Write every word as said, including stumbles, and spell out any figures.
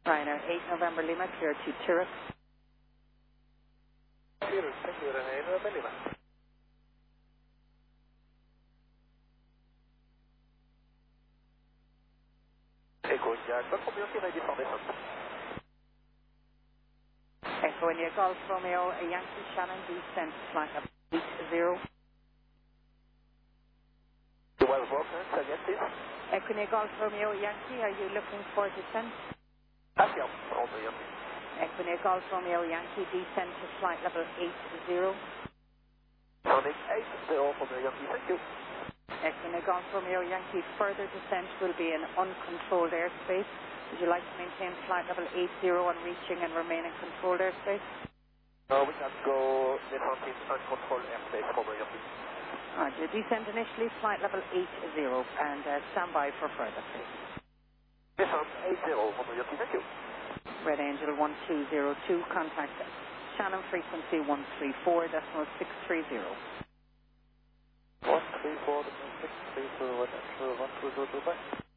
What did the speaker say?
Ryanair eight November Lima, clear to Turret. Clear, thank you, Ryanair eight November Lima. Echo India, Golf Romeo, United Foundation. Echo India, Golf Romeo, a Yankee Shannon, descent flight up eight zero. Well, broken, so yes, please. Echo India, Golf Romeo, Yankee, are you looking for descent? Ah, yeah, Romeo, Yankee. Echo India, Golf Romeo, Yankee, descent to flight level eight zero. Sonic eight zero, Romeo, Yankee, thank you. Echo India, Golf Romeo, Yankee, further descent will be in uncontrolled airspace. Would you like to maintain flight level eight zero and reaching and remain in controlled airspace? No, we can go descent in uncontrolled airspace, Romeo, Yankee. Alright, you descend initially flight level eight zero and uh, stand by for further, please. Descent eight zero, Romeo, Yankee, thank you. Red Angel one two zero two, contact Shannon frequency one three four decimal six three zero. one three four, six three zero, one two zero two, bye.